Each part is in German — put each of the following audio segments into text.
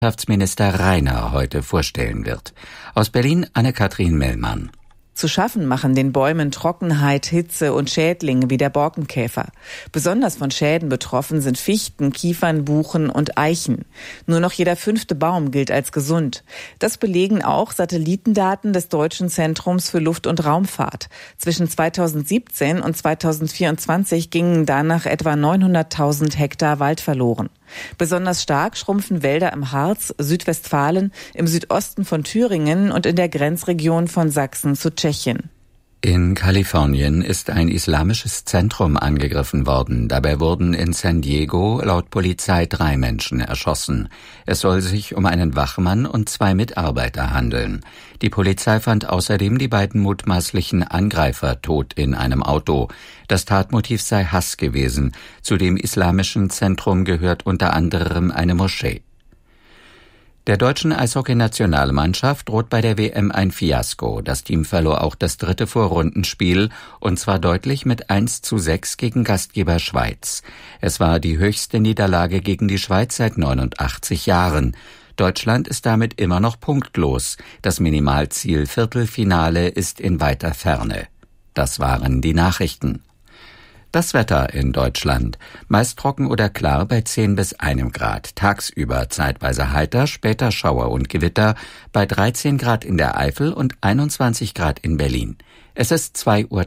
Wirtschaftsminister Reiner heute vorstellen wird. Aus Berlin Anne-Kathrin Mellmann. Zu schaffen machen den Bäumen Trockenheit, Hitze und Schädlinge wie der Borkenkäfer. Besonders von Schäden betroffen sind Fichten, Kiefern, Buchen und Eichen. Nur noch jeder 5. Baum gilt als gesund. Das belegen auch Satellitendaten des Deutschen Zentrums für Luft- und Raumfahrt. Zwischen 2017 und 2024 gingen danach etwa 900.000 Hektar Wald verloren. Besonders stark schrumpfen Wälder im Harz, Südwestfalen, im Südosten von Thüringen und in der Grenzregion von Sachsen zu Tschechien. In Kalifornien ist ein islamisches Zentrum angegriffen worden. Dabei wurden in San Diego laut Polizei 3 Menschen erschossen. Es soll sich um einen Wachmann und 2 Mitarbeiter handeln. Die Polizei fand außerdem die beiden mutmaßlichen Angreifer tot in einem Auto. Das Tatmotiv sei Hass gewesen. Zu dem islamischen Zentrum gehört unter anderem eine Moschee. Der deutschen Eishockey-Nationalmannschaft droht bei der WM ein Fiasko. Das Team verlor auch das 3. Vorrundenspiel, und zwar deutlich mit 1:6 gegen Gastgeber Schweiz. Es war die höchste Niederlage gegen die Schweiz seit 89 Jahren. Deutschland ist damit immer noch punktlos. Das Minimalziel Viertelfinale ist in weiter Ferne. Das waren die Nachrichten. Das Wetter in Deutschland. Meist trocken oder klar bei 10 bis 1 Grad. Tagsüber zeitweise heiter, später Schauer und Gewitter bei 13 Grad in der Eifel und 21 Grad in Berlin. Es ist 2:03 Uhr.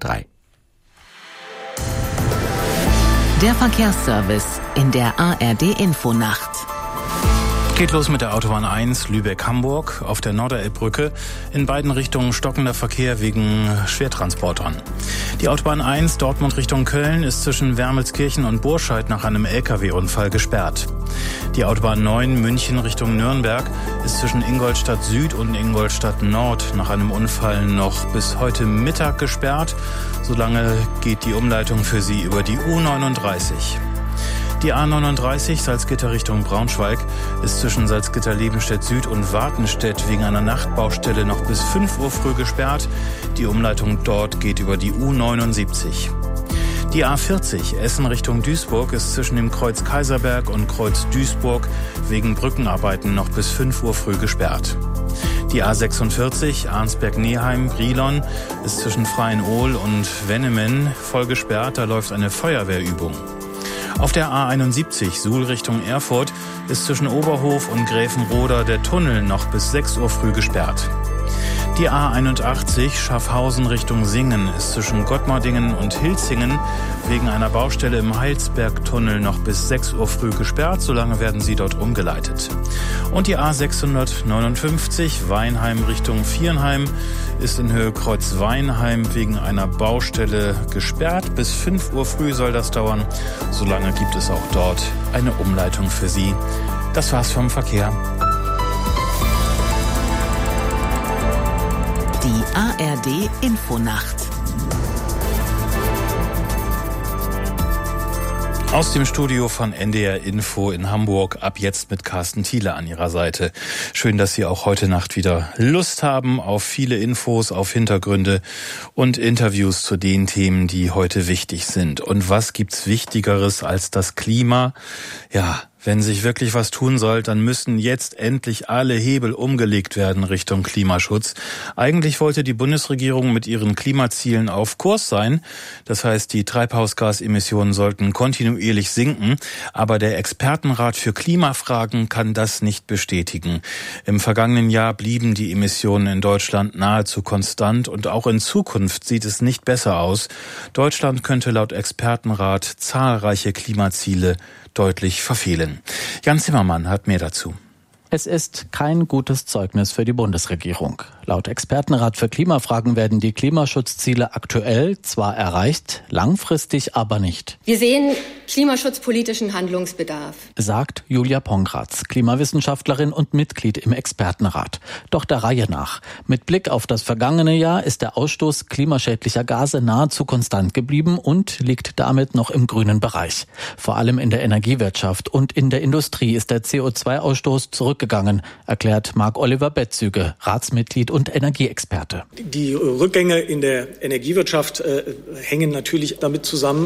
Der Verkehrsservice in der ARD-Infonacht. Geht los mit der Autobahn 1 Lübeck-Hamburg auf der Norderelbbrücke. In beiden Richtungen stockender Verkehr wegen Schwertransportern. Die Autobahn 1 Dortmund Richtung Köln ist zwischen Wermelskirchen und Burscheid nach einem LKW-Unfall gesperrt. Die Autobahn 9 München Richtung Nürnberg ist zwischen Ingolstadt Süd und Ingolstadt Nord nach einem Unfall noch bis heute Mittag gesperrt. Solange geht die Umleitung für Sie über die U39. Die A39 Salzgitter Richtung Braunschweig ist zwischen Salzgitter-Lebenstedt Süd und Wartenstedt wegen einer Nachtbaustelle noch bis 5 Uhr früh gesperrt. Die Umleitung dort geht über die U79. Die A40 Essen Richtung Duisburg ist zwischen dem Kreuz Kaiserberg und Kreuz Duisburg wegen Brückenarbeiten noch bis 5 Uhr früh gesperrt. Die A46 Arnsberg-Neheim-Brilon ist zwischen Freienohl und Wennemen voll gesperrt. Da läuft eine Feuerwehrübung. Auf der A71 Suhl Richtung Erfurt ist zwischen Oberhof und Gräfenroda der Tunnel noch bis 6 Uhr früh gesperrt. Die A81 Schaffhausen Richtung Singen ist zwischen Gottmardingen und Hilzingen wegen einer Baustelle im Heilsbergtunnel noch bis 6 Uhr früh gesperrt. Solange werden sie dort umgeleitet. Und die A659 Weinheim Richtung Viernheim ist in Höhe Kreuz Weinheim wegen einer Baustelle gesperrt. Bis 5 Uhr früh soll das dauern. Solange gibt es auch dort eine Umleitung für Sie. Das war's vom Verkehr. Die ARD-Infonacht. Aus dem Studio von NDR Info in Hamburg, ab jetzt mit Carsten Thiele an Ihrer Seite. Schön, dass Sie auch heute Nacht wieder Lust haben auf viele Infos, auf Hintergründe und Interviews zu den Themen, die heute wichtig sind. Und was gibt's Wichtigeres als das Klima? Ja, wenn sich wirklich was tun soll, dann müssen jetzt endlich alle Hebel umgelegt werden Richtung Klimaschutz. Eigentlich wollte die Bundesregierung mit ihren Klimazielen auf Kurs sein. Das heißt, die Treibhausgasemissionen sollten kontinuierlich sinken. Aber der Expertenrat für Klimafragen kann das nicht bestätigen. Im vergangenen Jahr blieben die Emissionen in Deutschland nahezu konstant und auch in Zukunft sieht es nicht besser aus. Deutschland könnte laut Expertenrat zahlreiche Klimaziele deutlich verfehlen. Jan Zimmermann hat mehr dazu. Es ist kein gutes Zeugnis für die Bundesregierung. Laut Expertenrat für Klimafragen werden die Klimaschutzziele aktuell zwar erreicht, langfristig aber nicht. Wir sehen klimaschutzpolitischen Handlungsbedarf, sagt Julia Pongratz, Klimawissenschaftlerin und Mitglied im Expertenrat. Doch der Reihe nach. Mit Blick auf das vergangene Jahr ist der Ausstoß klimaschädlicher Gase nahezu konstant geblieben und liegt damit noch im grünen Bereich. Vor allem in der Energiewirtschaft und in der Industrie ist der CO2-Ausstoß zurückgegangen, erklärt Marc-Oliver Betzüge, Ratsmitglied und Energieexperte. Die Rückgänge in der Energiewirtschaft hängen natürlich damit zusammen,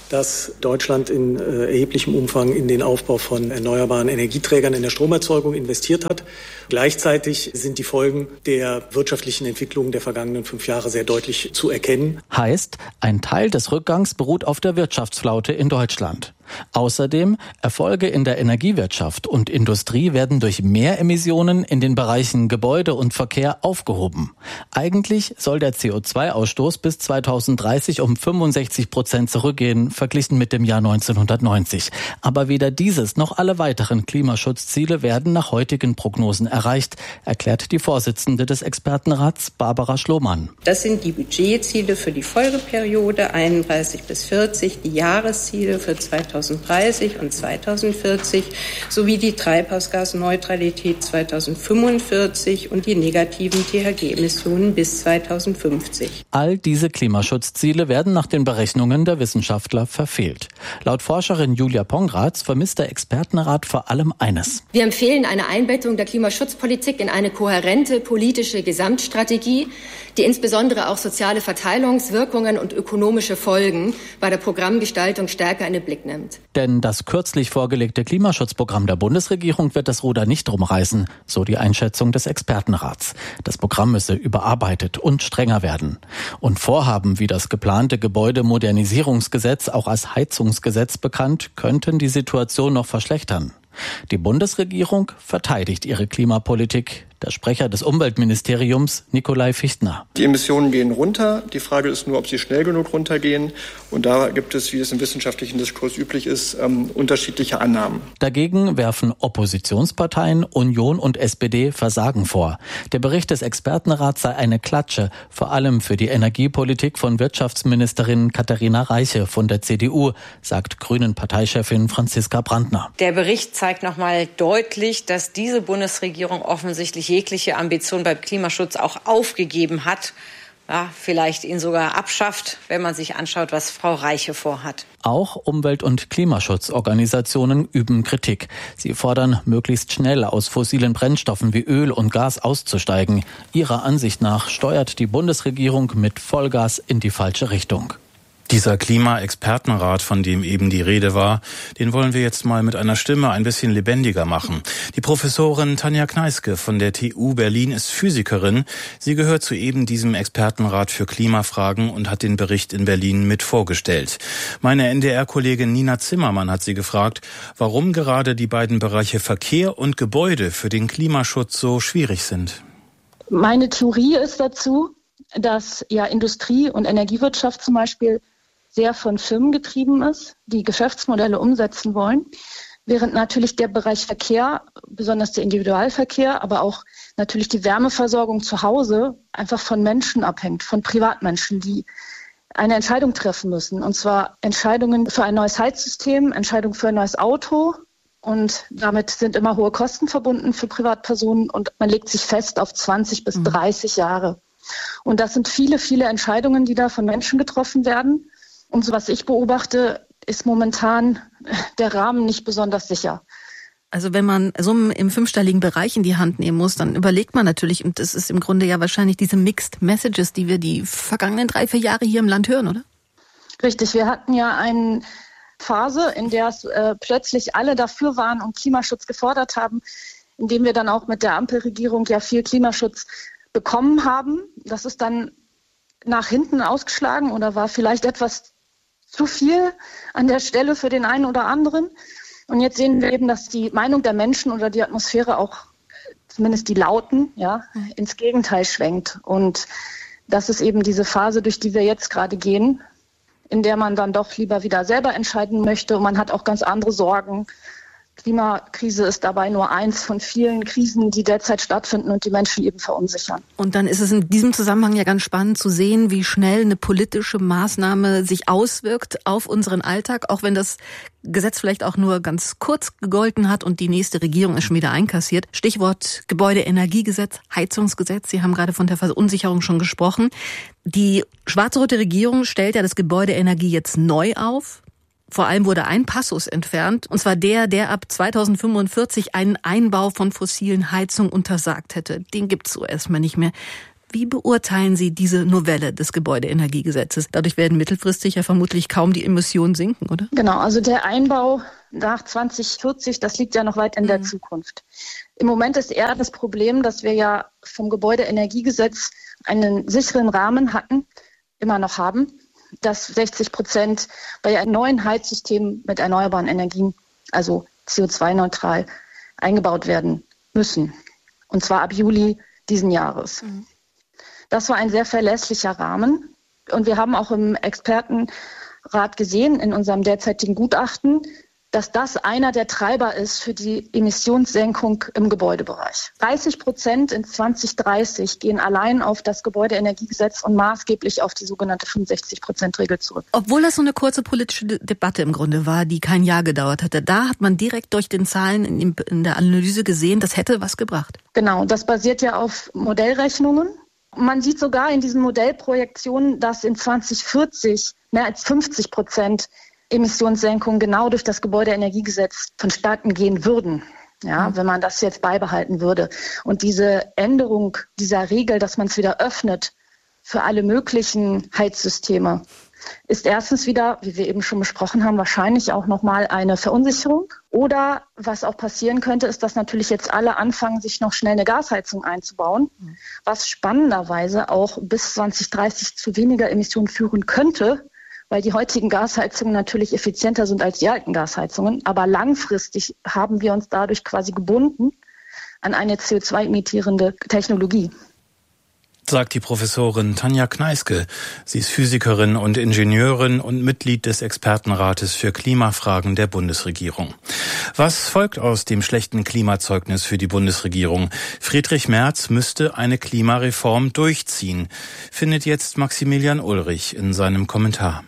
dass Deutschland in erheblichem Umfang in den Aufbau von erneuerbaren Energieträgern in der Stromerzeugung investiert hat. Gleichzeitig sind die Folgen der wirtschaftlichen Entwicklung der vergangenen 5 Jahre sehr deutlich zu erkennen. Heißt, ein Teil des Rückgangs beruht auf der Wirtschaftsflaute in Deutschland. Außerdem, Erfolge in der Energiewirtschaft und Industrie werden durch mehr Emissionen in den Bereichen Gebäude und Verkehr aufgehoben. Eigentlich soll der CO2-Ausstoß bis 2030 um 65% zurückgehen, verglichen mit dem Jahr 1990. Aber weder dieses noch alle weiteren Klimaschutzziele werden nach heutigen Prognosen erreicht, erklärt die Vorsitzende des Expertenrats Barbara Schlohmann. Das sind die Budgetziele für die Folgeperiode 31 bis 40, die Jahresziele für 2030 und 2040 sowie die Treibhausgasneutralität 2045 und die negativen THG-Emissionen bis 2050. All diese Klimaschutzziele werden nach den Berechnungen der Wissenschaftler verfehlt. Laut Forscherin Julia Pongratz vermisst der Expertenrat vor allem eines. Wir empfehlen eine Einbettung der Klimaschutzpolitik in eine kohärente politische Gesamtstrategie, die insbesondere auch soziale Verteilungswirkungen und ökonomische Folgen bei der Programmgestaltung stärker in den Blick nimmt. Denn das kürzlich vorgelegte Klimaschutzprogramm der Bundesregierung wird das Ruder nicht rumreißen, so die Einschätzung des Expertenrats. Das Programm müsse überarbeitet und strenger werden. Und Vorhaben wie das geplante Gebäudemodernisierungsgesetz, auch als Heizungsgesetz bekannt, könnten die Situation noch verschlechtern. Die Bundesregierung verteidigt ihre Klimapolitik. Der Sprecher des Umweltministeriums, Nikolai Fichtner. Die Emissionen gehen runter. Die Frage ist nur, ob sie schnell genug runtergehen. Und da gibt es, wie es im wissenschaftlichen Diskurs üblich ist, unterschiedliche Annahmen. Dagegen werfen Oppositionsparteien Union und SPD Versagen vor. Der Bericht des Expertenrats sei eine Klatsche, vor allem für die Energiepolitik von Wirtschaftsministerin Katharina Reiche von der CDU, sagt Grünen-Parteichefin Franziska Brandner. Der Bericht zeigt nochmal deutlich, dass diese Bundesregierung offensichtlich jegliche Ambition beim Klimaschutz auch aufgegeben hat, ja, vielleicht ihn sogar abschafft, wenn man sich anschaut, was Frau Reiche vorhat. Auch Umwelt- und Klimaschutzorganisationen üben Kritik. Sie fordern, möglichst schnell aus fossilen Brennstoffen wie Öl und Gas auszusteigen. Ihrer Ansicht nach steuert die Bundesregierung mit Vollgas in die falsche Richtung. Dieser Klimaexpertenrat, von dem eben die Rede war, den wollen wir jetzt mal mit einer Stimme ein bisschen lebendiger machen. Die Professorin Tanja Kneiske von der TU Berlin ist Physikerin. Sie gehört zu eben diesem Expertenrat für Klimafragen und hat den Bericht in Berlin mit vorgestellt. Meine NDR-Kollegin Nina Zimmermann hat sie gefragt, warum gerade die beiden Bereiche Verkehr und Gebäude für den Klimaschutz so schwierig sind. Meine Theorie ist dazu, dass ja Industrie und Energiewirtschaft zum Beispiel sehr von Firmen getrieben ist, die Geschäftsmodelle umsetzen wollen, während natürlich der Bereich Verkehr, besonders der Individualverkehr, aber auch natürlich die Wärmeversorgung zu Hause einfach von Menschen abhängt, von Privatmenschen, die eine Entscheidung treffen müssen. Und zwar Entscheidungen für ein neues Heizsystem, Entscheidungen für ein neues Auto. Und damit sind immer hohe Kosten verbunden für Privatpersonen und man legt sich fest auf 20 bis 30 Jahre. Und das sind viele, viele Entscheidungen, die da von Menschen getroffen werden. Und so was ich beobachte, ist momentan der Rahmen nicht besonders sicher. Also wenn man Summen im 5-stelligen Bereich in die Hand nehmen muss, dann überlegt man natürlich, und das ist im Grunde ja wahrscheinlich diese Mixed Messages, die wir die vergangenen 3-4 Jahre hier im Land hören, oder? Richtig, wir hatten ja eine Phase, in der es plötzlich alle dafür waren und Klimaschutz gefordert haben, indem wir dann auch mit der Ampelregierung ja viel Klimaschutz bekommen haben. Das ist dann nach hinten ausgeschlagen oder war vielleicht etwas zu viel an der Stelle für den einen oder anderen. Und jetzt sehen wir eben, dass die Meinung der Menschen oder die Atmosphäre auch, zumindest die Lauten, ja, ins Gegenteil schwenkt. Und das ist eben diese Phase, durch die wir jetzt gerade gehen, in der man dann doch lieber wieder selber entscheiden möchte. Und man hat auch ganz andere Sorgen. Klimakrise ist dabei nur eins von vielen Krisen, die derzeit stattfinden und die Menschen eben verunsichern. Und dann ist es in diesem Zusammenhang ja ganz spannend zu sehen, wie schnell eine politische Maßnahme sich auswirkt auf unseren Alltag, auch wenn das Gesetz vielleicht auch nur ganz kurz gegolten hat und die nächste Regierung ist schon wieder einkassiert. Stichwort Gebäudeenergiegesetz, Heizungsgesetz. Sie haben gerade von der Verunsicherung schon gesprochen. Die schwarz-rote Regierung stellt ja das Gebäudeenergie jetzt neu auf. Vor allem wurde ein Passus entfernt, und zwar der ab 2045 einen Einbau von fossilen Heizungen untersagt hätte. Den gibt's so erstmal nicht mehr. Wie beurteilen Sie diese Novelle des Gebäudeenergiegesetzes? Dadurch werden mittelfristig ja vermutlich kaum die Emissionen sinken, oder? Genau, also der Einbau nach 2040, das liegt ja noch weit in der Zukunft. Im Moment ist eher das Problem, dass wir ja vom Gebäudeenergiegesetz einen sicheren Rahmen hatten, immer noch haben, dass 60% bei einem neuen Heizsystem mit erneuerbaren Energien, also CO2-neutral, eingebaut werden müssen. Und zwar ab Juli diesen Jahres. Das war ein sehr verlässlicher Rahmen. Und wir haben auch im Expertenrat gesehen, in unserem derzeitigen Gutachten, dass das einer der Treiber ist für die Emissionssenkung im Gebäudebereich. 30% in 2030 gehen allein auf das Gebäudeenergiegesetz und maßgeblich auf die sogenannte 65%-Regel zurück. Obwohl das so eine kurze politische Debatte im Grunde war, die kein Jahr gedauert hatte, da hat man direkt durch den Zahlen in der Analyse gesehen, das hätte was gebracht. Genau, das basiert ja auf Modellrechnungen. Man sieht sogar in diesen Modellprojektionen, dass in 2040 mehr als 50% Emissionssenkungen genau durch das Gebäudeenergiegesetz vonstatten gehen würden, ja, wenn man das jetzt beibehalten würde. Und diese Änderung dieser Regel, dass man es wieder öffnet für alle möglichen Heizsysteme, ist erstens wieder, wie wir eben schon besprochen haben, wahrscheinlich auch nochmal eine Verunsicherung. Oder was auch passieren könnte, ist, dass natürlich jetzt alle anfangen, sich noch schnell eine Gasheizung einzubauen, was spannenderweise auch bis 2030 zu weniger Emissionen führen könnte, weil die heutigen Gasheizungen natürlich effizienter sind als die alten Gasheizungen. Aber langfristig haben wir uns dadurch quasi gebunden an eine CO2-emittierende Technologie. Sagt die Professorin Tanja Kneißke. Sie ist Physikerin und Ingenieurin und Mitglied des Expertenrates für Klimafragen der Bundesregierung. Was folgt aus dem schlechten Klimazeugnis für die Bundesregierung? Friedrich Merz müsste eine Klimareform durchziehen, findet jetzt Maximilian Ulrich in seinem Kommentar.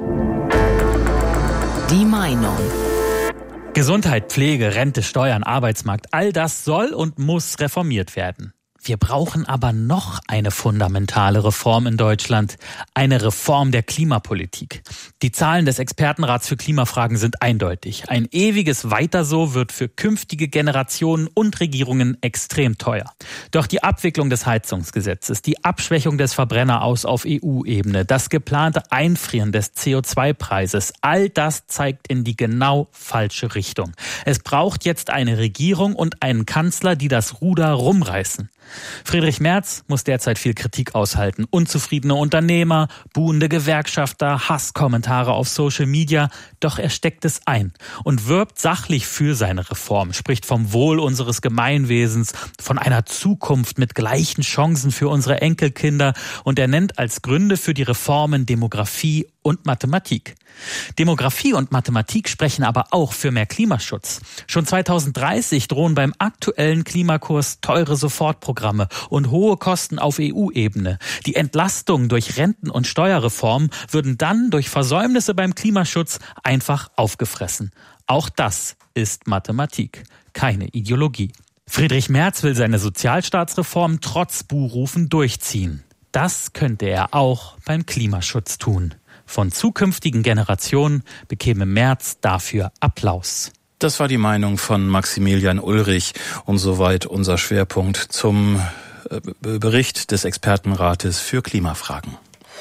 Die Meinung. Gesundheit, Pflege, Rente, Steuern, Arbeitsmarkt, all das soll und muss reformiert werden. Wir brauchen aber noch eine fundamentale Reform in Deutschland, eine Reform der Klimapolitik. Die Zahlen des Expertenrats für Klimafragen sind eindeutig. Ein ewiges Weiter so wird für künftige Generationen und Regierungen extrem teuer. Doch die Abwicklung des Heizungsgesetzes, die Abschwächung des Verbrenneraus auf EU-Ebene, das geplante Einfrieren des CO2-Preises, all das zeigt in die genau falsche Richtung. Es braucht jetzt eine Regierung und einen Kanzler, die das Ruder rumreißen. Friedrich Merz muss derzeit viel Kritik aushalten. Unzufriedene Unternehmer, buhende Gewerkschafter, Hasskommentare auf Social Media. Doch er steckt es ein und wirbt sachlich für seine Reform, spricht vom Wohl unseres Gemeinwesens, von einer Zukunft mit gleichen Chancen für unsere Enkelkinder. Und er nennt als Gründe für die Reformen Demografie und Mathematik. Demografie und Mathematik sprechen aber auch für mehr Klimaschutz. Schon 2030 drohen beim aktuellen Klimakurs teure Sofortprogramme und hohe Kosten auf EU-Ebene. Die Entlastung durch Renten- und Steuerreform würden dann durch Versäumnisse beim Klimaschutz einfach aufgefressen. Auch das ist Mathematik, keine Ideologie. Friedrich Merz will seine Sozialstaatsreform trotz Buhrufen durchziehen. Das könnte er auch beim Klimaschutz tun. Von zukünftigen Generationen bekäme Merz dafür Applaus. Das war die Meinung von Maximilian Ulrich und soweit unser Schwerpunkt zum Bericht des Expertenrates für Klimafragen.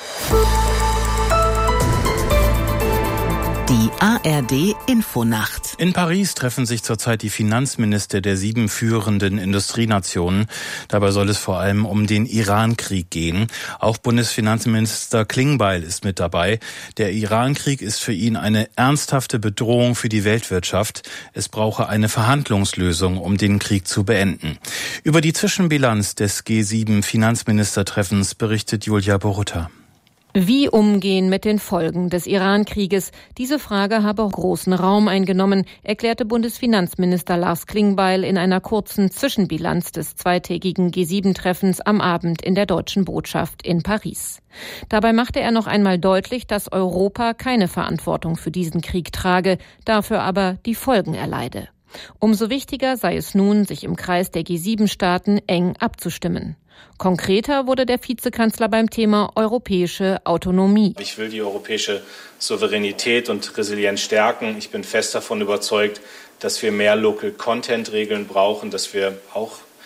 Die ARD Infonacht. In Paris treffen sich zurzeit die Finanzminister der 7 führenden Industrienationen. Dabei soll es vor allem um den Irankrieg gehen. Auch Bundesfinanzminister Klingbeil ist mit dabei. Der Irankrieg ist für ihn eine ernsthafte Bedrohung für die Weltwirtschaft. Es brauche eine Verhandlungslösung, um den Krieg zu beenden. Über die Zwischenbilanz des G7-Finanzministertreffens berichtet Julia Borutta. Wie umgehen mit den Folgen des Iran-Krieges? Diese Frage habe großen Raum eingenommen, erklärte Bundesfinanzminister Lars Klingbeil in einer kurzen Zwischenbilanz des zweitägigen G7-Treffens am Abend in der Deutschen Botschaft in Paris. Dabei machte er noch einmal deutlich, dass Europa keine Verantwortung für diesen Krieg trage, dafür aber die Folgen erleide. Umso wichtiger sei es nun, sich im Kreis der G7-Staaten eng abzustimmen. Konkreter wurde der Vizekanzler beim Thema europäische Autonomie. Ich will die europäische Souveränität und Resilienz stärken. Ich bin fest davon überzeugt, dass wir mehr Local-Content-Regeln brauchen, dass wir auch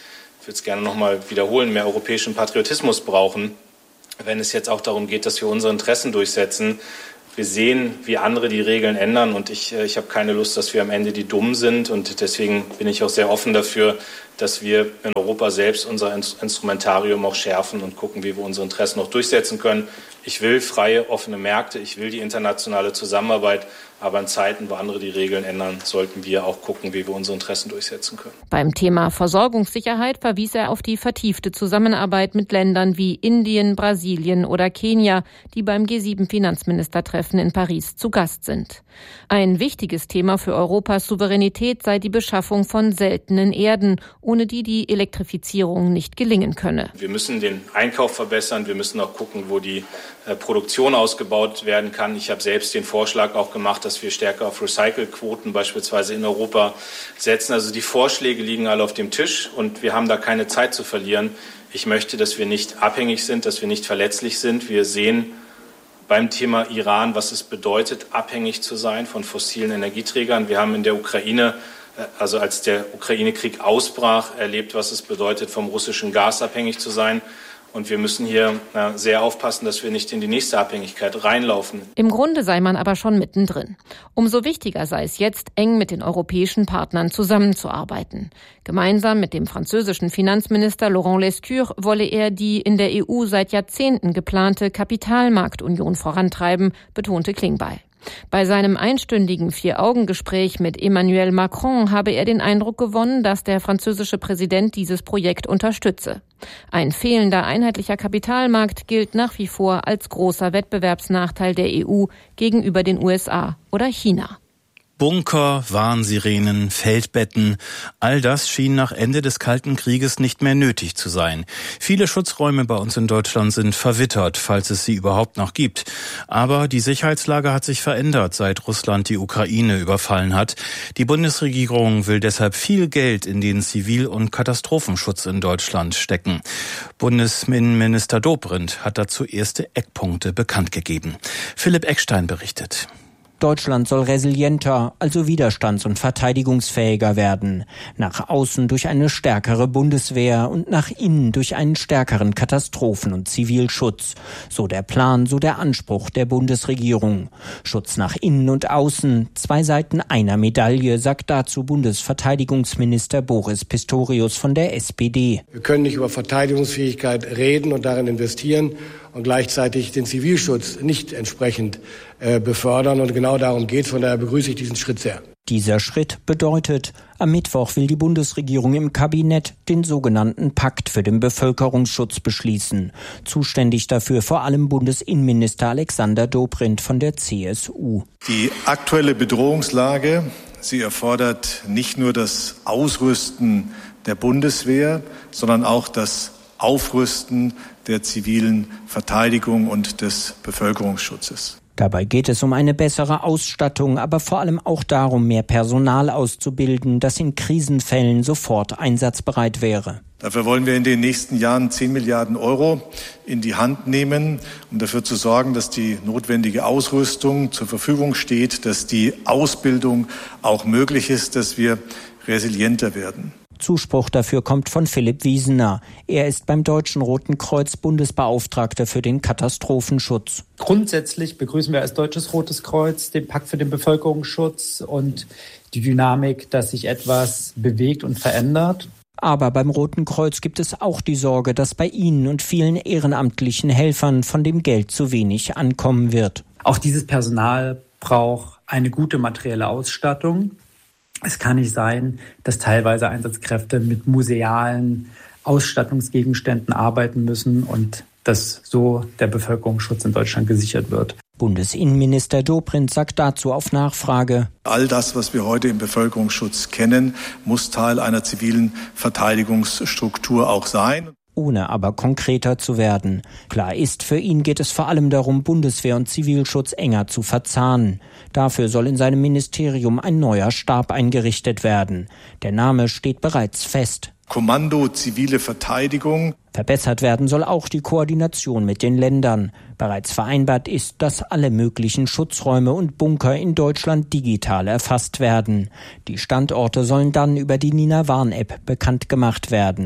ich würde es gerne nochmal wiederholen, mehr europäischen Patriotismus brauchen, wenn es jetzt auch darum geht, dass wir unsere Interessen durchsetzen. Wir sehen, wie andere die Regeln ändern und ich habe keine Lust, dass wir am Ende die Dummen sind und deswegen bin ich auch sehr offen dafür, dass wir in Europa selbst unser Instrumentarium auch schärfen und gucken, wie wir unsere Interessen auch durchsetzen können. Ich will freie, offene Märkte, ich will die internationale Zusammenarbeit, aber in Zeiten, wo andere die Regeln ändern, sollten wir auch gucken, wie wir unsere Interessen durchsetzen können. Beim Thema Versorgungssicherheit verwies er auf die vertiefte Zusammenarbeit mit Ländern wie Indien, Brasilien oder Kenia, die beim G7-Finanzministertreffen in Paris zu Gast sind. Ein wichtiges Thema für Europas Souveränität sei die Beschaffung von seltenen Erden, ohne die die Elektrifizierung nicht gelingen könne. Wir müssen den Einkauf verbessern, wir müssen auch gucken, wo die Produktion ausgebaut werden kann. Ich habe selbst den Vorschlag auch gemacht, dass wir stärker auf Recycle-Quoten beispielsweise in Europa setzen. Also die Vorschläge liegen alle auf dem Tisch und wir haben da keine Zeit zu verlieren. Ich möchte, dass wir nicht abhängig sind, dass wir nicht verletzlich sind. Wir sehen beim Thema Iran, was es bedeutet, abhängig zu sein von fossilen Energieträgern. Wir haben in der Ukraine, also als der Ukraine-Krieg ausbrach, erlebt, was es bedeutet, vom russischen Gas abhängig zu sein. Und wir müssen hier sehr aufpassen, dass wir nicht in die nächste Abhängigkeit reinlaufen. Im Grunde sei man aber schon mittendrin. Umso wichtiger sei es jetzt, eng mit den europäischen Partnern zusammenzuarbeiten. Gemeinsam mit dem französischen Finanzminister Laurent Lescure wolle er die in der EU seit Jahrzehnten geplante Kapitalmarktunion vorantreiben, betonte Klingbeil. Bei seinem einstündigen 4-Augen-Gespräch mit Emmanuel Macron habe er den Eindruck gewonnen, dass der französische Präsident dieses Projekt unterstütze. Ein fehlender einheitlicher Kapitalmarkt gilt nach wie vor als großer Wettbewerbsnachteil der EU gegenüber den USA oder China. Bunker, Warnsirenen, Feldbetten, all das schien nach Ende des Kalten Krieges nicht mehr nötig zu sein. Viele Schutzräume bei uns in Deutschland sind verwittert, falls es sie überhaupt noch gibt. Aber die Sicherheitslage hat sich verändert, seit Russland die Ukraine überfallen hat. Die Bundesregierung will deshalb viel Geld in den Zivil- und Katastrophenschutz in Deutschland stecken. Bundesinnenminister Dobrindt hat dazu erste Eckpunkte bekannt gegeben. Philipp Eckstein berichtet. Deutschland soll resilienter, also widerstands- und verteidigungsfähiger werden. Nach außen durch eine stärkere Bundeswehr und nach innen durch einen stärkeren Katastrophen- und Zivilschutz. So der Plan, so der Anspruch der Bundesregierung. Schutz nach innen und außen, 2 Seiten einer Medaille, sagt dazu Bundesverteidigungsminister Boris Pistorius von der SPD. Wir können nicht über Verteidigungsfähigkeit reden und darin investieren und gleichzeitig den Zivilschutz nicht entsprechend befördern. Und genau darum geht es. Von daher begrüße ich diesen Schritt sehr. Dieser Schritt bedeutet, am Mittwoch will die Bundesregierung im Kabinett den sogenannten Pakt für den Bevölkerungsschutz beschließen. Zuständig dafür vor allem Bundesinnenminister Alexander Dobrindt von der CSU. Die aktuelle Bedrohungslage, sie erfordert nicht nur das Ausrüsten der Bundeswehr, sondern auch das Aufrüsten der zivilen Verteidigung und des Bevölkerungsschutzes. Dabei geht es um eine bessere Ausstattung, aber vor allem auch darum, mehr Personal auszubilden, das in Krisenfällen sofort einsatzbereit wäre. Dafür wollen wir in den nächsten Jahren 10 Milliarden Euro in die Hand nehmen, um dafür zu sorgen, dass die notwendige Ausrüstung zur Verfügung steht, dass die Ausbildung auch möglich ist, dass wir resilienter werden. Zuspruch dafür kommt von Philipp Wiesener. Er ist beim Deutschen Roten Kreuz Bundesbeauftragter für den Katastrophenschutz. Grundsätzlich begrüßen wir als Deutsches Rotes Kreuz den Pakt für den Bevölkerungsschutz und die Dynamik, dass sich etwas bewegt und verändert. Aber beim Roten Kreuz gibt es auch die Sorge, dass bei Ihnen und vielen ehrenamtlichen Helfern von dem Geld zu wenig ankommen wird. Auch dieses Personal braucht eine gute materielle Ausstattung. Es kann nicht sein, dass teilweise Einsatzkräfte mit musealen Ausstattungsgegenständen arbeiten müssen und dass so der Bevölkerungsschutz in Deutschland gesichert wird. Bundesinnenminister Dobrindt sagt dazu auf Nachfrage: All das, was wir heute im Bevölkerungsschutz kennen, muss Teil einer zivilen Verteidigungsstruktur auch sein. Ohne aber konkreter zu werden. Klar ist, für ihn geht es vor allem darum, Bundeswehr und Zivilschutz enger zu verzahnen. Dafür soll in seinem Ministerium ein neuer Stab eingerichtet werden. Der Name steht bereits fest. Kommando Zivile Verteidigung. Verbessert werden soll auch die Koordination mit den Ländern. Bereits vereinbart ist, dass alle möglichen Schutzräume und Bunker in Deutschland digital erfasst werden. Die Standorte sollen dann über die Nina Warn-App bekannt gemacht werden.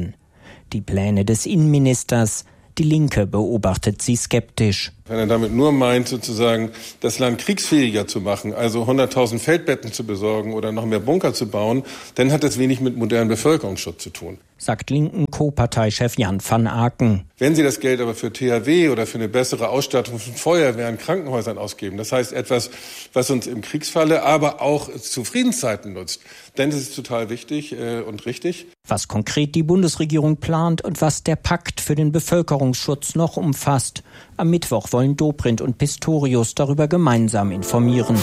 Die Pläne des Innenministers, die Linke beobachtet sie skeptisch. Wenn er damit nur meint, sozusagen das Land kriegsfähiger zu machen, also 100.000 Feldbetten zu besorgen oder noch mehr Bunker zu bauen, dann hat das wenig mit modernem Bevölkerungsschutz zu tun, sagt linken Co-Parteichef Jan van Aken. Wenn Sie das Geld aber für THW oder für eine bessere Ausstattung von Feuerwehren, Krankenhäusern ausgeben, das heißt etwas, was uns im Kriegsfalle, aber auch zu Friedenszeiten nutzt, dann ist es total wichtig und richtig. Was konkret die Bundesregierung plant und was der Pakt für den Bevölkerungsschutz noch umfasst. Am Mittwoch wollen Dobrindt und Pistorius darüber gemeinsam informieren.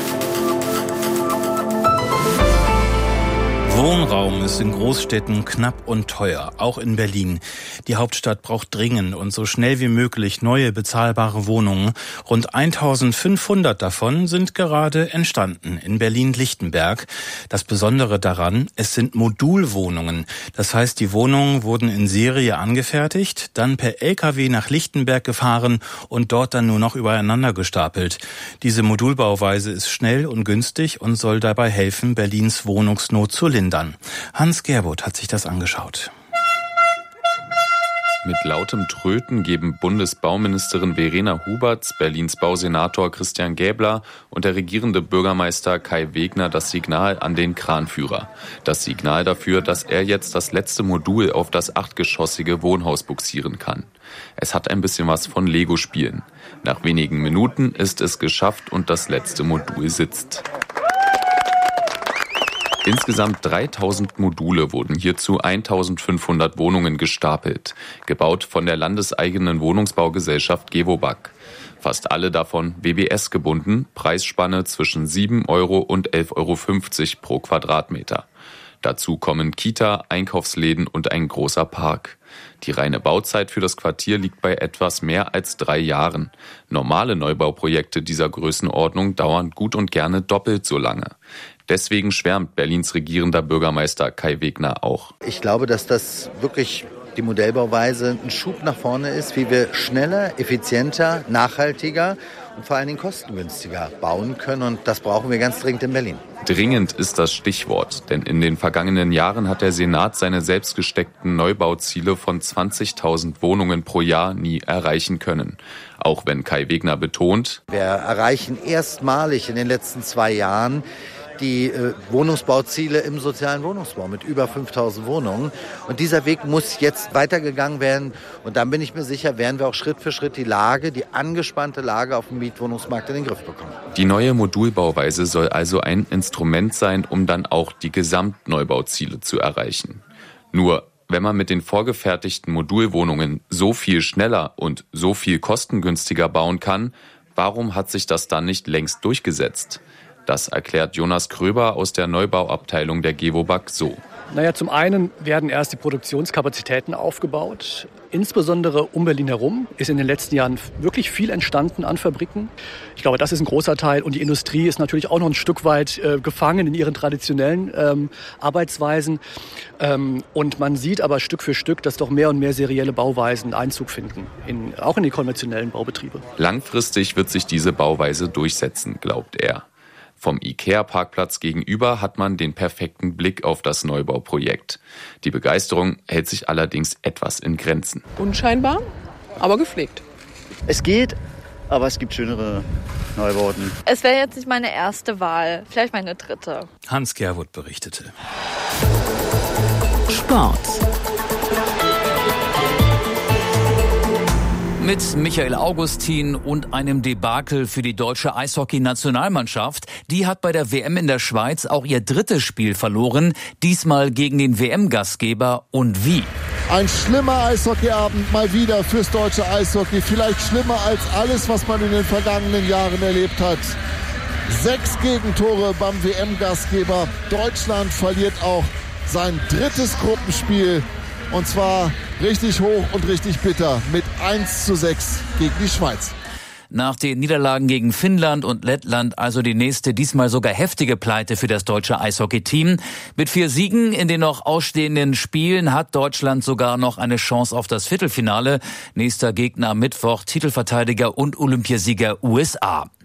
Wohnraum ist in Großstädten knapp und teuer, auch in Berlin. Die Hauptstadt braucht dringend und so schnell wie möglich neue bezahlbare Wohnungen. Rund 1500 davon sind gerade entstanden in Berlin-Lichtenberg. Das Besondere daran, es sind Modulwohnungen. Das heißt, die Wohnungen wurden in Serie angefertigt, dann per LKW nach Lichtenberg gefahren und dort dann nur noch übereinander gestapelt. Diese Modulbauweise ist schnell und günstig und soll dabei helfen, Berlins Wohnungsnot zu lindern. Hans Gerbuth hat sich das angeschaut. Mit lautem Tröten geben Bundesbauministerin Verena Huberts, Berlins Bausenator Christian Gäbler und der regierende Bürgermeister Kai Wegner das Signal an den Kranführer. Das Signal dafür, dass er jetzt das letzte Modul auf das 8-geschossige Wohnhaus bugsieren kann. Es hat ein bisschen was von Lego-Spielen. Nach wenigen Minuten ist es geschafft und das letzte Modul sitzt. Insgesamt 3000 Module wurden hier zu 1500 Wohnungen gestapelt, gebaut von der landeseigenen Wohnungsbaugesellschaft Gewobag. Fast alle davon WBS gebunden, Preisspanne zwischen 7 Euro und 11,50 Euro pro Quadratmeter. Dazu kommen Kita, Einkaufsläden und ein großer Park. Die reine Bauzeit für das Quartier liegt bei etwas mehr als 3 Jahren. Normale Neubauprojekte dieser Größenordnung dauern gut und gerne doppelt so lange. Deswegen schwärmt Berlins regierender Bürgermeister Kai Wegner auch. Ich glaube, dass das wirklich die Modellbauweise ein Schub nach vorne ist, wie wir schneller, effizienter, nachhaltiger und vor allen Dingen kostengünstiger bauen können. Und das brauchen wir ganz dringend in Berlin. Dringend ist das Stichwort, denn in den vergangenen Jahren hat der Senat seine selbst gesteckten Neubauziele von 20.000 Wohnungen pro Jahr nie erreichen können. Auch wenn Kai Wegner betont, wir erreichen erstmalig in den letzten 2 Jahren die Wohnungsbauziele im sozialen Wohnungsbau mit über 5.000 Wohnungen. Und dieser Weg muss jetzt weitergegangen werden. Und dann bin ich mir sicher, werden wir auch Schritt für Schritt die angespannte Lage auf dem Mietwohnungsmarkt in den Griff bekommen. Die neue Modulbauweise soll also ein Instrument sein, um dann auch die Gesamtneubauziele zu erreichen. Nur, wenn man mit den vorgefertigten Modulwohnungen so viel schneller und so viel kostengünstiger bauen kann, warum hat sich das dann nicht längst durchgesetzt? Das erklärt Jonas Kröber aus der Neubauabteilung der Gewobag so. Zum einen werden erst die Produktionskapazitäten aufgebaut. Insbesondere um Berlin herum ist in den letzten Jahren wirklich viel entstanden an Fabriken. Ich glaube, das ist ein großer Teil. Und die Industrie ist natürlich auch noch ein Stück weit gefangen in ihren traditionellen Arbeitsweisen. Und man sieht aber Stück für Stück, dass doch mehr und mehr serielle Bauweisen Einzug finden, auch in die konventionellen Baubetriebe. Langfristig wird sich diese Bauweise durchsetzen, glaubt er. Vom IKEA-Parkplatz gegenüber hat man den perfekten Blick auf das Neubauprojekt. Die Begeisterung hält sich allerdings etwas in Grenzen. Unscheinbar, aber gepflegt. Es geht, aber es gibt schönere Neubauten. Es wäre jetzt nicht meine erste Wahl, vielleicht meine dritte. Hans Gerbuth berichtete. Sport. Mit Michael Augustin und einem Debakel für die deutsche Eishockey-Nationalmannschaft. Die hat bei der WM in der Schweiz auch ihr 3. Spiel verloren, diesmal gegen den WM-Gastgeber. Und wie? Ein schlimmer Eishockeyabend mal wieder fürs deutsche Eishockey. Vielleicht schlimmer als alles, was man in den vergangenen Jahren erlebt hat. 6 Gegentore beim WM-Gastgeber. Deutschland verliert auch sein 3. Gruppenspiel. Und zwar richtig hoch und richtig bitter mit 1:6 gegen die Schweiz. Nach den Niederlagen gegen Finnland und Lettland also die nächste, diesmal sogar heftige Pleite für das deutsche Eishockey-Team. Mit 4 Siegen in den noch ausstehenden Spielen hat Deutschland sogar noch eine Chance auf das Viertelfinale. Nächster Gegner am Mittwoch, Titelverteidiger und Olympiasieger USA.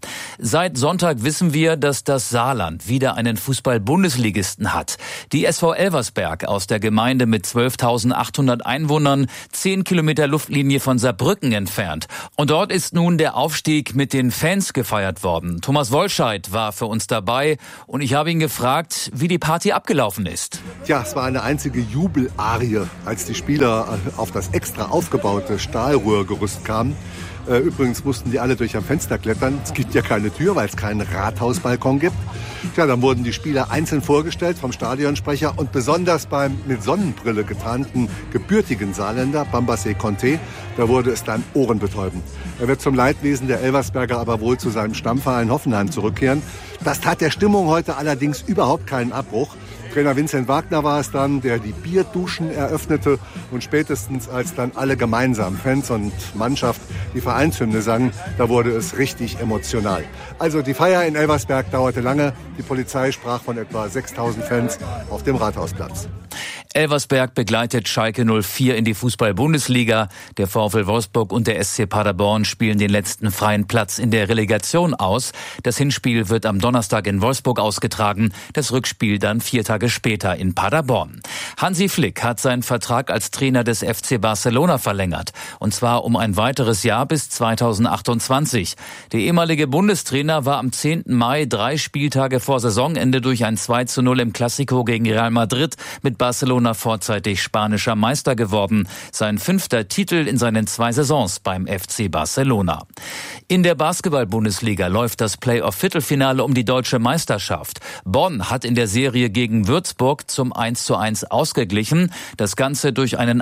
Seit Sonntag wissen wir, dass das Saarland wieder einen Fußball-Bundesligisten hat. Die SV Elversberg aus der Gemeinde mit 12.800 Einwohnern, 10 Kilometer Luftlinie von Saarbrücken entfernt. Und dort ist nun der Aufstieg mit den Fans gefeiert worden. Thomas Wollscheid war für uns dabei und ich habe ihn gefragt, wie die Party abgelaufen ist. Ja, es war eine einzige Jubelarie, als die Spieler auf das extra aufgebaute Stahlrohrgerüst kamen. Übrigens mussten die alle durch ein Fenster klettern. Es gibt ja keine Tür, weil es keinen Rathausbalkon gibt. Tja, dann wurden die Spieler einzeln vorgestellt vom Stadionsprecher und besonders beim mit Sonnenbrille getarnten gebürtigen Saarländer, Bambassé Conté, da wurde es dann ohrenbetäubend. Er wird zum Leidwesen der Elversberger aber wohl zu seinem Stammverein Hoffenheim zurückkehren. Das tat der Stimmung heute allerdings überhaupt keinen Abbruch. Trainer Vincent Wagner war es dann, der die Bierduschen eröffnete und spätestens als dann alle gemeinsam, Fans und Mannschaft, die Vereinshymne sangen, da wurde es richtig emotional. Also die Feier in Elversberg dauerte lange. Die Polizei sprach von etwa 6.000 Fans auf dem Rathausplatz. Elversberg begleitet Schalke 04 in die Fußball-Bundesliga. Der VfL Wolfsburg und der SC Paderborn spielen den letzten freien Platz in der Relegation aus. Das Hinspiel wird am Donnerstag in Wolfsburg ausgetragen, das Rückspiel dann 4 Tage später in Paderborn. Hansi Flick hat seinen Vertrag als Trainer des FC Barcelona verlängert. Und zwar um ein weiteres Jahr bis 2028. Der ehemalige Bundestrainer war am 10. Mai 3 Spieltage vor Saisonende durch ein 2:0 im Clasico gegen Real Madrid mit Barcelona vorzeitig spanischer Meister geworden. Sein 5. Titel in seinen 2 Saisons beim FC Barcelona. In der Basketball-Bundesliga läuft das Playoff-Viertelfinale um die deutsche Meisterschaft. Bonn hat in der Serie gegen Würzburg zum 1:1 ausgeglichen. Das Ganze durch einen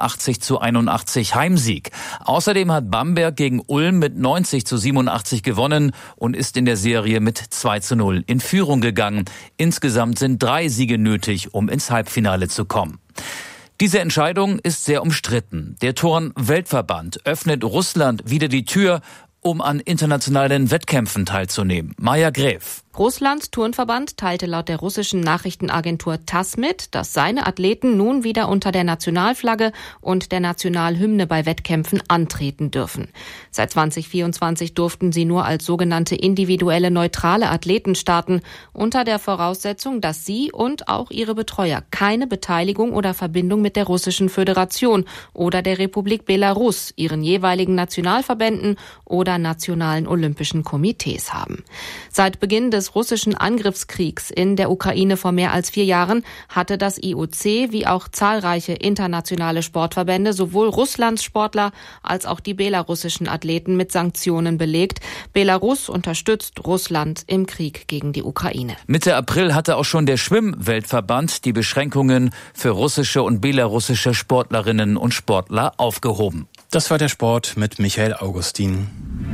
88:81 Heimsieg. Außerdem hat Bamberg gegen Ulm mit 90:87 gewonnen und ist in der Serie mit 2:0 in Führung gegangen. Insgesamt sind 3 Siege nötig, um ins Halbfinale zu kommen. Diese Entscheidung ist sehr umstritten. Der Turn-Weltverband öffnet Russland wieder die Tür, um an internationalen Wettkämpfen teilzunehmen. Maja Gräf. Russlands Turnverband teilte laut der russischen Nachrichtenagentur TASS mit, dass seine Athleten nun wieder unter der Nationalflagge und der Nationalhymne bei Wettkämpfen antreten dürfen. Seit 2024 durften sie nur als sogenannte individuelle neutrale Athleten starten, unter der Voraussetzung, dass sie und auch ihre Betreuer keine Beteiligung oder Verbindung mit der Russischen Föderation oder der Republik Belarus, ihren jeweiligen Nationalverbänden oder nationalen Olympischen Komitees haben. Seit Beginn des russischen Angriffskriegs in der Ukraine vor mehr als 4 Jahren hatte das IOC wie auch zahlreiche internationale Sportverbände sowohl Russlands Sportler als auch die belarussischen Athleten mit Sanktionen belegt. Belarus unterstützt Russland im Krieg gegen die Ukraine. Mitte April hatte auch schon der Schwimmweltverband die Beschränkungen für russische und belarussische Sportlerinnen und Sportler aufgehoben. Das war der Sport mit Michael Augustin.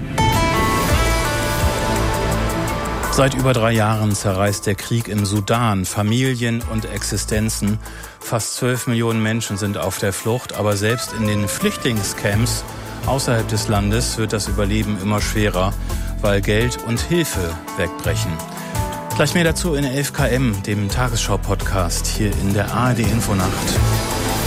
Seit über 3 Jahren zerreißt der Krieg im Sudan Familien und Existenzen. Fast 12 Millionen Menschen sind auf der Flucht, aber selbst in den Flüchtlingscamps außerhalb des Landes wird das Überleben immer schwerer, weil Geld und Hilfe wegbrechen. Gleich mehr dazu in 11 km, dem Tagesschau-Podcast hier in der ARD Infonacht.